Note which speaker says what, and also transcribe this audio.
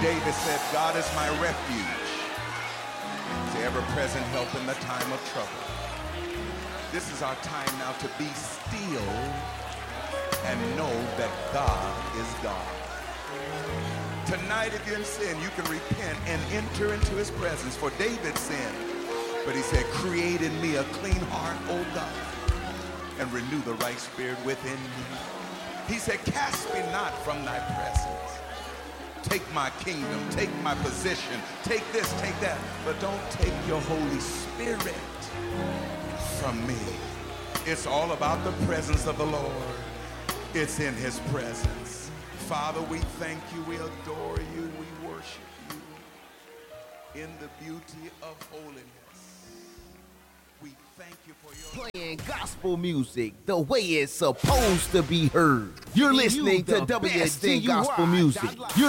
Speaker 1: David said, God is my refuge. He's the ever-present help in the time of trouble. This is our time now to be still and know that God is God. Tonight, if you're in sin, you can repent and enter into his presence. For David sinned, but he said, create in me a clean heart, O God, and renew the right spirit within me. He said, cast me not from thy presence. Take my kingdom, take my position, take this, take that, but don't take your Holy Spirit from me. It's all about the presence of the Lord. It's in his presence. Father, we thank you, we adore you, we worship you in the beauty of holiness. We thank you for your
Speaker 2: playing gospel music the way it's supposed to be heard. You're listening to WST Gospel Music.